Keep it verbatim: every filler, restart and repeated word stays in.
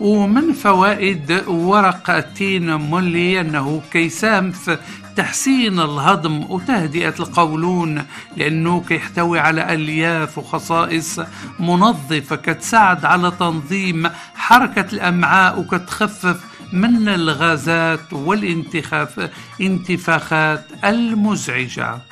ومن فوائد ورق التين مولي أنه كيساهم في تحسين الهضم وتهدئة القولون، لأنه كيحتوي على ألياف وخصائص منظفة كتساعد على تنظيم حركة الأمعاء وكتخفف من الغازات والانتفاخات المزعجة.